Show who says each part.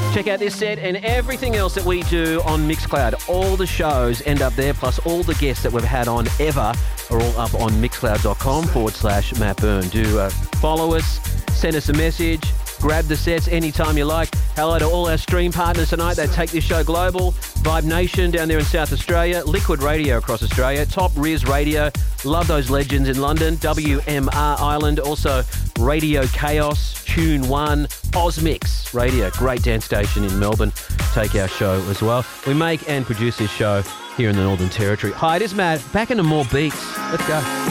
Speaker 1: Check out this set and everything else that we do on Mixcloud. All the shows end up there, plus all the guests that we've had on ever are all up on mixcloud.com/Matt Byrne. Do follow us, send us a message, grab the sets anytime you like. Hello to all our stream partners tonight that take this show global. Vibe Nation down there in South Australia, Liquid Radio across Australia, Top Riz Radio, love those legends in London, WMR Ireland, also Radio Chaos, Tune One, Osmix Radio, great dance station in Melbourne, take our show as well. We make and produce this show here in the Northern Territory. Hi, it is Matt, back into more beats. Let's go.